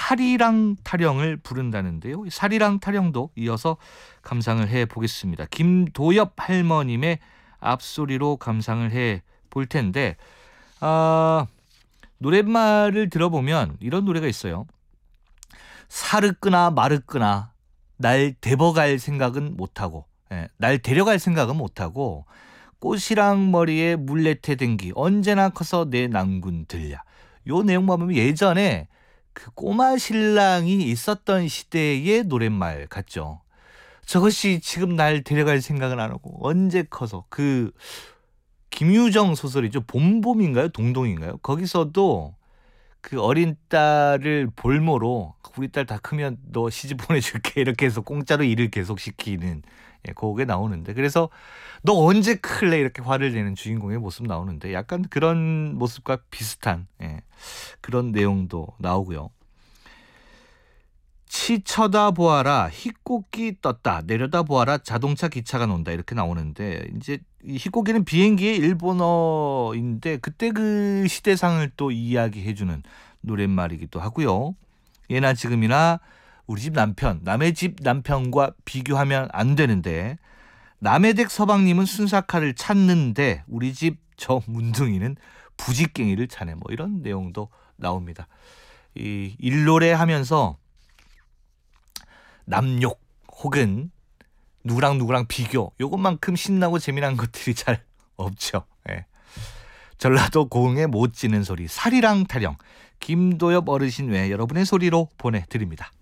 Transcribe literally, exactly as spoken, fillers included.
사리랑 타령을 부른다는데요. 사리랑 타령도 이어서 감상을 해보겠습니다. 김도엽 할머님의 앞소리로 감상을 해볼 텐데 아, 노랫말을 들어보면 이런 노래가 있어요. 사르끄나 마르끄나 날 데려갈 생각은 못하고 예, 날 데려갈 생각은 못하고 꽃이랑 머리에 물레태 댕기 언제나 커서 내 낭군 들랴. 요 내용 보면 예전에 그 꼬마 신랑이 있었던 시대의 노랫말 같죠. 저것이 지금 날 데려갈 생각은 안 하고 언제 커서 그 김유정 소설이죠. 봄봄인가요? 동동인가요? 거기서도 그 어린 딸을 볼모로 우리 딸 다 크면 너 시집 보내줄게 이렇게 해서 공짜로 일을 계속시키는 예, 그게 나오는데 그래서 너 언제 클래 이렇게 화를 내는 주인공의 모습 나오는데 약간 그런 모습과 비슷한 예, 그런 내용도 나오고요. 치 쳐다보아라 희꽃기 떴다 내려다보아라 자동차 기차가 논다 이렇게 나오는데 이제 이 희꽃기는 비행기의 일본어인데 그때 그 시대상을 또 이야기해주는 노랫말이기도 하고요. 예나 지금이나 우리 집 남편 남의 집 남편과 비교하면 안 되는데 남의 댁 서방님은 순사칼을 찾는데 우리 집 저 문둥이는 부직갱이를 차네 뭐 이런 내용도 나옵니다. 이 일노래 하면서 남욕 혹은 누구랑 누구랑 비교 요것만큼 신나고 재미난 것들이 잘 없죠. 예. 전라도 고흥에 못 지는 소리 사리랑 타령 김도엽 어르신 외 여러분의 소리로 보내드립니다.